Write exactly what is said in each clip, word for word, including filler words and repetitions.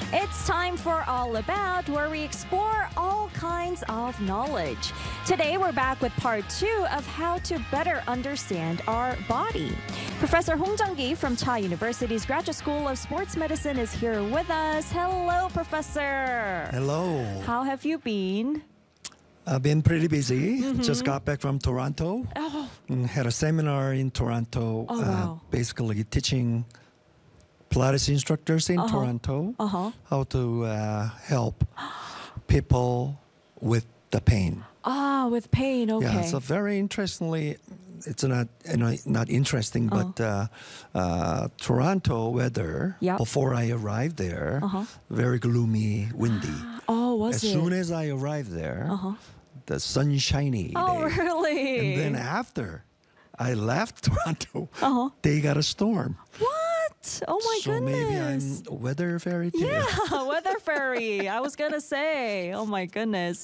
It's time for All About, where we explore all kinds of knowledge. Today, we're back with part two of how to better understand our body. Professor Hong Jung-gi from Cha University's Graduate School of Sports Medicine is here with us. Hello, Professor. Hello. How have you been? I've been pretty busy. Mm-hmm. Just got back from Toronto. Oh, Mm, Had a seminar in Toronto, Oh, uh, wow. basically teaching Pilates instructors in Uh-huh. Toronto uh-huh. how to uh, help people with the pain. Ah, with pain, okay. Yeah, so very interestingly, it's not you know, not interesting, Uh. but uh, uh, Toronto weather Yep. before I arrived there, Uh-huh. very gloomy, windy. Oh, was as it? soon as I arrived there, Uh-huh. the sunshiny Oh, day. really? And then after I left Toronto, Uh-huh. they got a storm. What? Oh, my so goodness. maybe I'm a weather fairy too. Yeah, weather fairy. I was gonna say. Oh my goodness.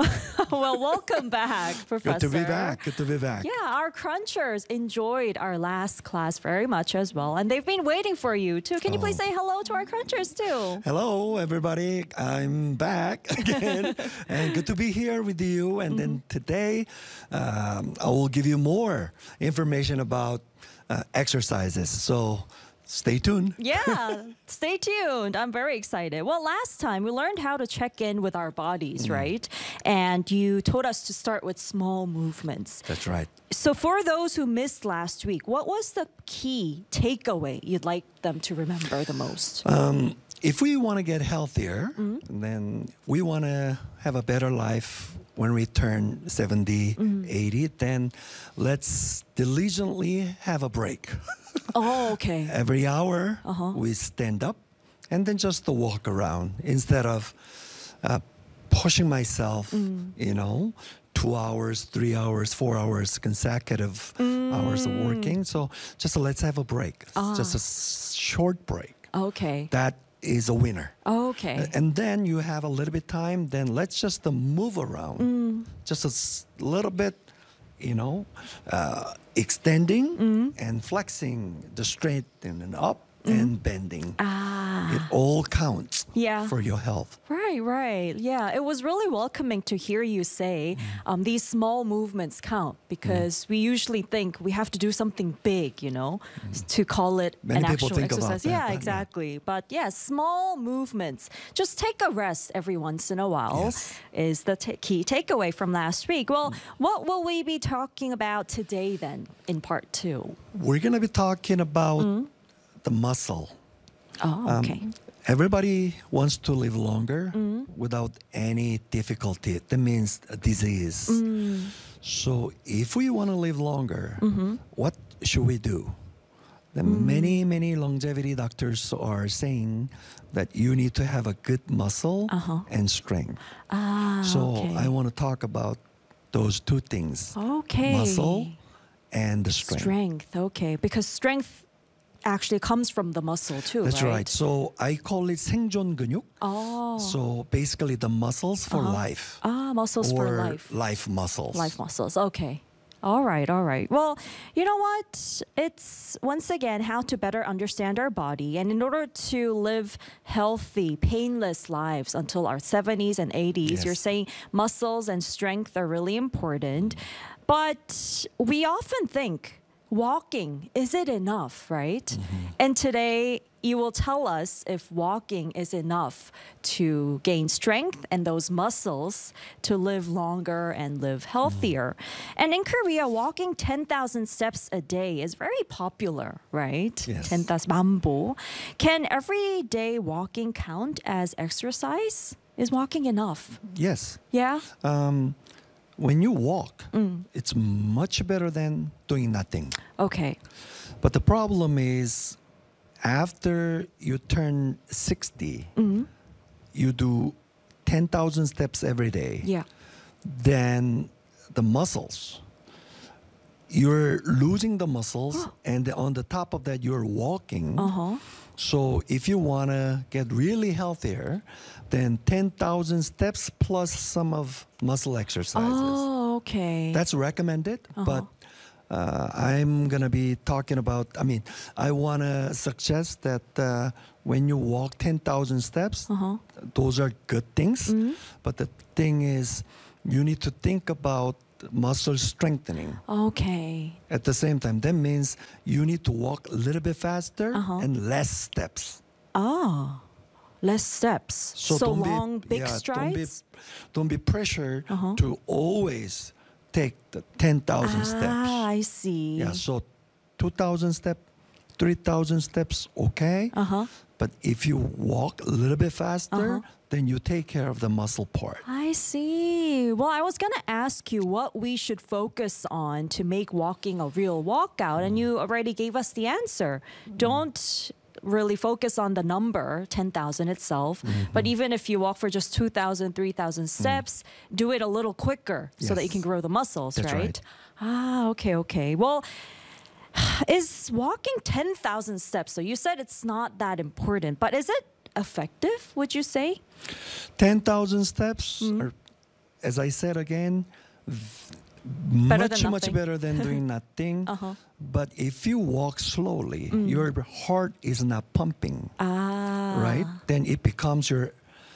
Well, welcome back, Professor. Good to be back. Good to be back. Yeah, our crunchers enjoyed our last class very much as well, and they've been waiting for you too. Can you please Oh. say hello to our crunchers too? Hello, everybody. I'm back again, and good to be here with you. And then today, um, I will give you more information about uh, exercises. So stay tuned. Yeah, stay tuned. I'm very excited. Well, last time we learned how to check in with our bodies, right? And you told us to start with small movements. That's right. So for those who missed last week, what was the key takeaway you'd like them to remember the most? Um, if we want to get healthier, then we want to have a better life when we turn seventy, eighty, then let's diligently have a break. Oh, okay. Every hour, Uh-huh. we stand up and then just to walk around instead of uh, pushing myself, you know, two hours, three hours, four hours consecutive hours of working. So just let's have a break. Just a s- short break. Okay. That is a winner. Okay. And then you have a little bit time, then let's just uh, move around. Just a s- little bit, you know, uh, extending and flexing the straight and up and bending. Ah. It all counts Yeah. for your health. Right, right. Yeah, it was really welcoming to hear you say um, these small movements count because we usually think we have to do something big, you know, s- to call it Many an people actual think about exercise. that, yeah, but yeah. exactly. But yeah, small movements. Just take a rest every once in a while Yes. is the ta- key takeaway from last week. Well, what will we be talking about today then in part two? We're going to be talking about the muscle. Oh, Um, okay. Everybody wants to live longer without any difficulty. That means a disease. So if we want to live longer, what should we do? The many, many longevity doctors are saying that you need to have a good muscle Uh-huh. and strength. Ah, So okay. I want to talk about those two things, Okay. muscle and the strength. Strength, okay. Because strength actually comes from the muscle too, That's right? right. So I call it 생존 근육. Oh. So basically the muscles for life. Ah, muscles or for life. life muscles. Life muscles. Okay. All right, all right. Well, you know what? It's once again how to better understand our body. And in order to live healthy, painless lives until our seventies and eighties, Yes. you're saying muscles and strength are really important. But we often think, walking, is it enough, right? And today, you will tell us if walking is enough to gain strength and those muscles to live longer and live healthier. And in Korea, walking ten thousand steps a day is very popular, right? Yes. ten thousand 만보. Can everyday walking count as exercise? Is walking enough? Yes. Yeah? Um, when you walk, Mm. it's much better than doing nothing. Okay. But the problem is after you turn sixty, Mm-hmm. you do ten thousand steps every day. Yeah. Then the muscles, you're losing the muscles, and on the top of that, you're walking. Uh-huh. So if you want to get really healthier, then ten thousand steps plus some of muscle exercises. Oh, okay. That's recommended, but uh, I'm going to be talking about, I mean, I want to suggest that uh, when you walk ten thousand steps, Uh-huh. those are good things. Mm-hmm. But the thing is, you need to think about muscle strengthening. Okay. At the same time, that means you need to walk a little bit faster Uh-huh. and less steps. Ah, less steps. So, don't be- long, big yeah, strides. Don't be, don't be pressured Uh-huh. to always take the ten thousand steps. Ah, I see. Yeah, so two thousand steps, three thousand steps, okay. Uh huh. But if you walk a little bit faster, Uh-huh. then you take care of the muscle part. I see. Well, I was going to ask you what we should focus on to make walking a real walkout, and you already gave us the answer. Don't really focus on the number, ten thousand itself, Mm-hmm. but even if you walk for just two thousand, three thousand steps, do it a little quicker so that you Mm. Yes. can grow the muscles, That's right? right. Ah, okay, okay. Well, is walking ten thousand steps, so you said it's not that important, but is it effective, would you say? ten thousand steps, Mm-hmm. are, as I said again, v- Better much, than much nothing. better than doing nothing. Uh-huh. But if you walk slowly, Mm. your heart is not pumping, Ah. right? Then it becomes your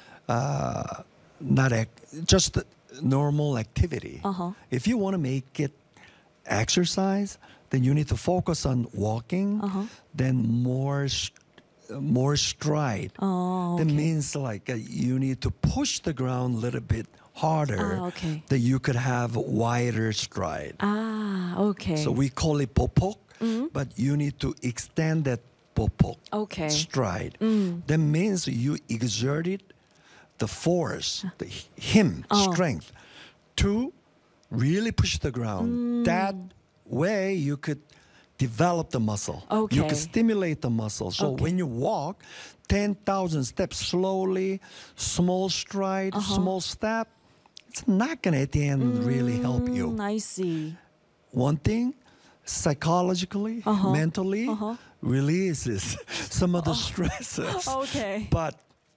uh, not ac- just a normal activity. Uh-huh. If you want to make it exercise, then you need to focus on walking, Uh-huh. then more st- more stride. Oh, That okay. means like uh, you need to push the ground a little bit harder, Ah, okay. that you could have wider stride. Ah, okay. So we call it popok, Mm-hmm. but you need to extend that popok Okay. stride. Mm. That means you exerted the force, the h- him, Oh. strength, to really push the ground. Mm. That way you could develop the muscle. You Okay. could stimulate the muscle. So Okay. when you walk ten thousand steps slowly, small stride, Uh-huh. small step, it's not going to at the end really help you. Mm, I see. One thing, psychologically, Uh-huh. mentally, Uh-huh. releases some of the stresses. Okay. But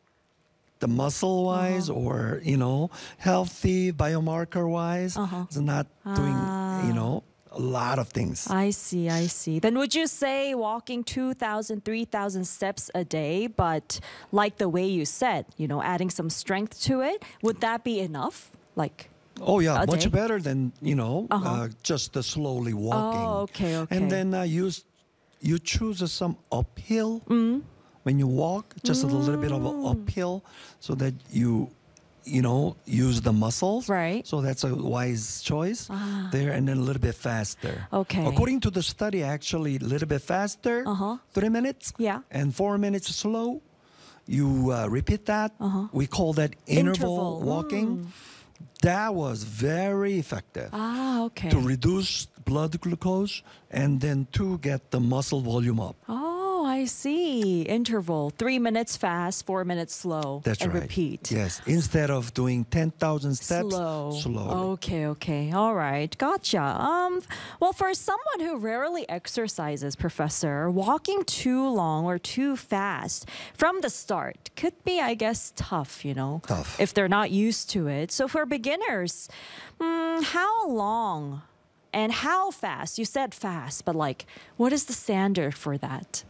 the muscle wise Uh-huh. or, you know, healthy biomarker wise, Uh-huh. it's not doing, Ah. you know, a lot of things. I see, I see. Then would you say walking two thousand, three thousand steps a day, but like the way you said, you know, adding some strength to it, would that be enough? Like, Oh yeah, a much day? better than, you know, Uh-huh. uh, just the slowly walking. Oh, okay, okay. And then uh, you s- you choose uh, some uphill Mm. when you walk, just a little bit of a uphill, so that you you know use the muscles. Right. So that's a wise choice Ah. there, and then a little bit faster. Okay. According to the study, actually, a little bit faster, Uh-huh. three minutes. Yeah. And four minutes slow. You uh, repeat that. Uh-huh. We call that interval, Interval, walking. That was very effective ah, okay. to reduce blood glucose and then to get the muscle volume up. Oh, I see. Interval. Three minutes fast, four minutes slow. That's and right. repeat. Yes, instead of doing ten thousand steps, Slow. slowly. Okay, okay. All right. Gotcha. Um well, for someone who rarely exercises, Professor, walking too long or too fast from the start could be, I guess, tough, you know. Tough. If they're not used to it. So for beginners, mm, how long and how fast? You said fast, but like what is the standard for that?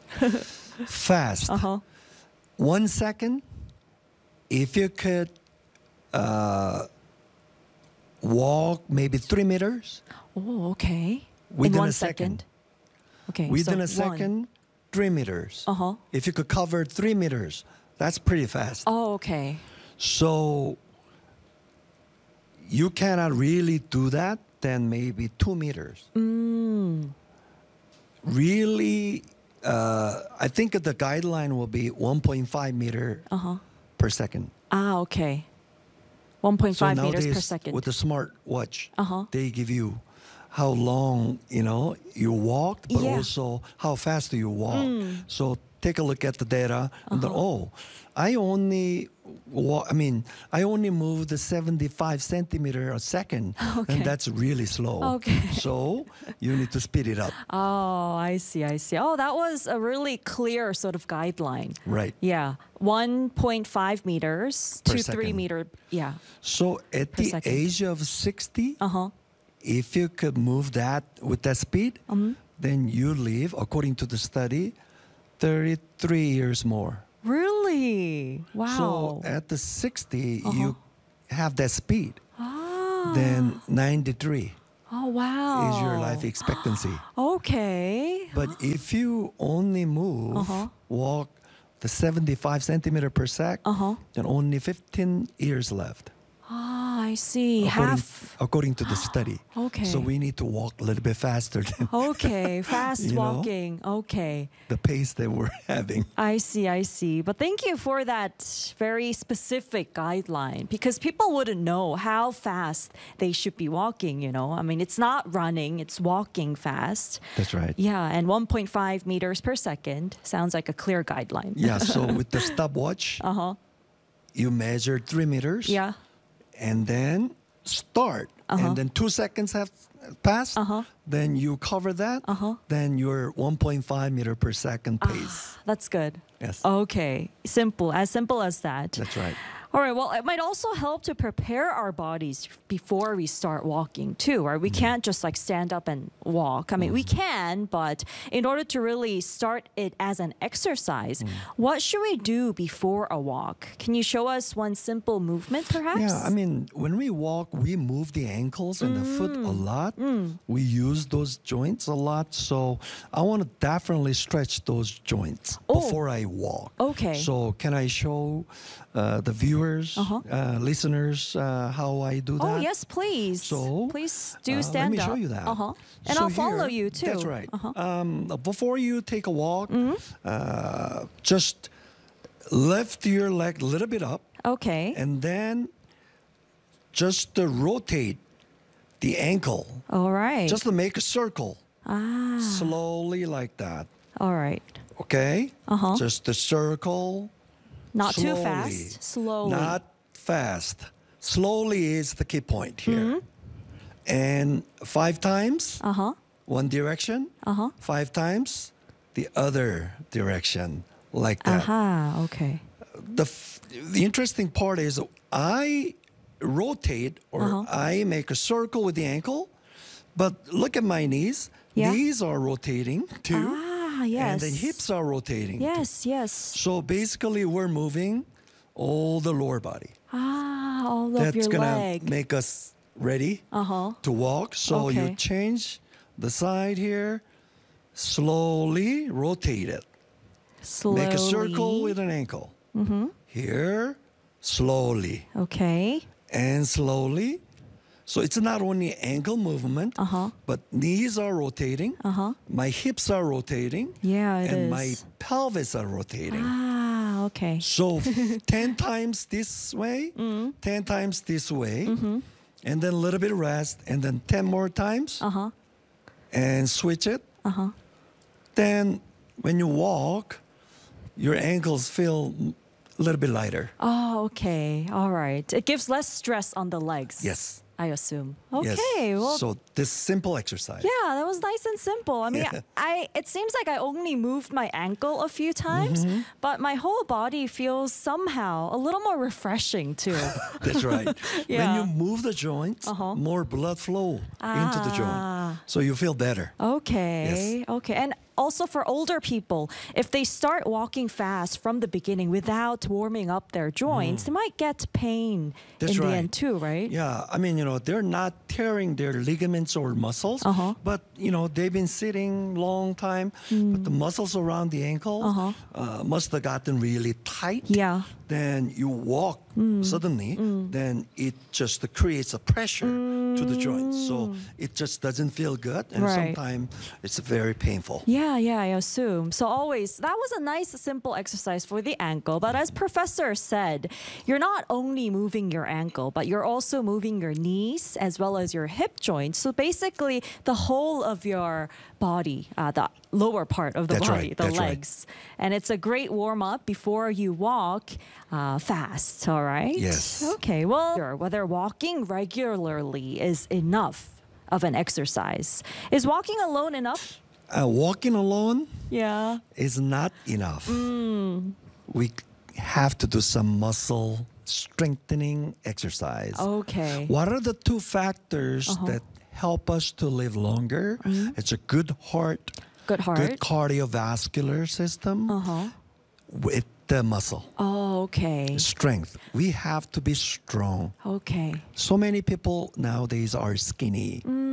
Fast. Uh-huh. One second, if you could uh, walk maybe three meters Oh, okay. Within In one a second. Okay. within so a second, three meters. One. Uh-huh. If you could cover three meters, that's pretty fast. Oh, okay. So you cannot really do that, then maybe two meters. Mm. Really, uh, I think the guideline will be one point five meter Uh-huh. per second. Ah, okay. one point So five meters per nowadays, second. with the smart watch, Uh-huh. they give you how long, you know, you walked, but Yeah. Mm. also how fast do you walk. So take a look at the data and then, Uh-huh. oh, I only, wa- I mean, I only moved the seventy-five centimeter a second, Okay. and that's really slow. Okay. So you need to speed it up. Oh, I see, I see. Oh, that was a really clear sort of guideline. Right. Yeah. one point five meters Per to three second. meter. Yeah. So at Per the second. age of sixty, Uh-huh. if you could move that with that speed, then you live, according to the study, thirty-three years more. Really? Wow. So at the sixty, Uh-huh. you have that speed. ah. Then ninety-three Oh, wow. is your life expectancy. Okay. But if you only move, Uh-huh. walk the seventy-five centimeter per sec, Uh-huh. then only fifteen years left. Ah, I see. According, Half. according to the study. Okay. So we need to walk a little bit faster than Okay. Fast You know? walking. Okay. the pace that we're having. I see, I see. But thank you for that very specific guideline because people wouldn't know how fast they should be walking, you know? I mean, it's not running, it's walking fast. That's right. Yeah, and one point five meters per second sounds like a clear guideline. Yeah, so with the stopwatch, Uh-huh. you measure three meters. Yeah. And then start. Uh-huh. And then two seconds have passed. Uh-huh. Then you cover that. Uh-huh. Then you're one point five meter per second pace. That's good. Yes. Okay. Simple. As simple as that. That's right. All right. Well, it might also help to prepare our bodies before we start walking too, right? We can't just like stand up and walk. I mean, we can, but in order to really start it as an exercise, what should we do before a walk? Can you show us one simple movement, perhaps? Yeah, I mean, when we walk, we move the ankles and the foot a lot. We use those joints a lot. So I want to definitely stretch those joints Oh. before I walk. Okay. So can I show uh, the viewers, Uh-huh. uh, listeners, uh, how I do that? Oh, yes, please. So, please do uh, stand let me up. show you that. Uh-huh. And So I'll follow here- you too. That's right. Uh-huh. Um, before you take a walk, Mm-hmm. uh, just lift your leg a little bit up, Okay. and then just uh, rotate the ankle, All right. just to make a circle, ah. slowly like that. All right. Okay. Uh-huh. Just a circle. Not too slowly. fast. Slowly. Not fast. Slowly is the key point here. Mm-hmm. And five times, Uh-huh. one direction. Uh-huh. Five times, the other direction, like that. Aha. Okay. The f- the interesting part is I rotate or Uh-huh. I make a circle with the ankle, but look at my knees. Yeah. Knees are rotating too, Ah, yes. and the hips are rotating. Yes, yes. So basically, we're moving all the lower body. Ah, all of That's your gonna leg. make us ready Uh-huh. to walk. So Okay. you change the side here, slowly rotate it. Slowly. Make a circle with an ankle. Mm-hmm. Here, slowly Okay. and slowly. So it's not only ankle movement, Uh-huh. but knees are rotating. Uh-huh. My hips are rotating. Yeah, it and is. my pelvis are rotating. Ah, okay. So ten times this way, Mm-hmm. ten times this way, and then a little bit rest, and then ten more times, Uh-huh. and switch it. Uh-huh. Then when you walk, your ankles feel a little bit lighter. Oh, okay. All right. It gives less stress on the legs. Yes. I assume. Yes. Okay. Well, So this simple exercise. yeah, that was nice and simple. I mean, Yeah. I it seems like I only moved my ankle a few times, Mm-hmm. but my whole body feels somehow a little more refreshing too. That's right. When Yeah. you move the joints, Uh-huh. more blood flow into the Ah. joint. So you feel better. Okay. Okay. And also for older people, if they start walking fast from the beginning without warming up their joints, they might get pain Mm. That's in the right. end too, right? Yeah, I mean, you know, they're not tearing their ligaments or muscles, Uh-huh. but you know, they've been sitting long time, but the muscles around the ankle Mm. Uh-huh. uh, must have gotten really tight. Yeah. Then you walk Mm. suddenly, then it just creates a pressure to the joints, so it just doesn't feel good, and Mm. Right. sometimes it's very painful. Yeah, yeah, I assume. So always, that was a nice, simple exercise for the ankle. But as Professor said, you're not only moving your ankle, but you're also moving your knees as well as your hip joints. So basically, the whole of your body, uh, the lower part of the That's body, right, the that's right. legs. And it's a great warm up before you walk uh, fast, all right? Yes. Okay, well, whether walking regularly is enough of an exercise. Is walking alone enough? Uh, walking alone Yeah. is not enough. We have to do some muscle strengthening exercise. Okay. What are the two factors Uh-huh. that help us to live longer. It's a good heart, Good heart. good cardiovascular system Uh-huh. with the muscle. Oh, okay. Strength. We have to be strong. Okay. So many people nowadays are skinny.